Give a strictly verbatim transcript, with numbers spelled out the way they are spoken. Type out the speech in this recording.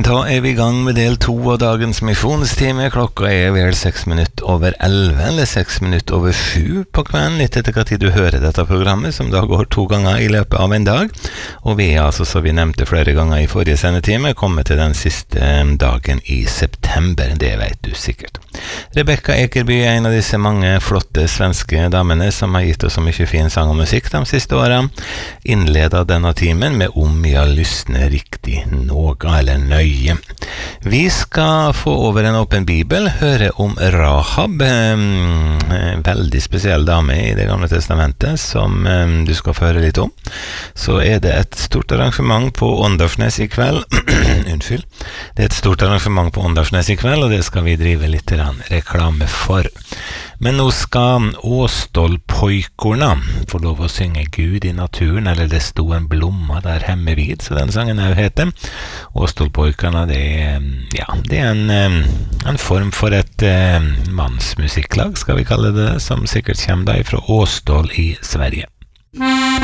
Da er vi I gang med del to av dagens misjonstime. Klokka er vel seks minutter over elleve, eller seks minutter over sju på kvelden, litt etter hva tid du hører dette programmet, som da går to ganger I løpet av en dag. Og vi er altså, så vi nevnte flere ganger I forrige sendetime, kommet til den siste dagen I september, det vet du sikkert. Rebecca Ekerby er en av disse mange flotte svenske damene som har gitt oss så mye fin sang og musikk de siste årene. Innledet denne timen med Om jeg lysner riktig noe, eller nøye. Vi skal få over en åpen bibel, høre om Rahab, en veldig spesiell dame I det gamle testamentet, som du skal få høre litt om. Så er det et stort arrangement på Åndalsnes I kveld. Unnskyld. Det er et stort arrangement på Åndalsnes I kveld, og det skal vi drive litt reklame for. Men nå skal Åstolpojkorna få lov å synge Gud I naturen, eller det sto en blomma der hemmevid, så den sangen er heter. Åstolpojkorna, det er, ja, det er en, en form for et eh, mannsmusikklag, skal vi kalle det, som sikkert kommer da fra Åstol I Sverige.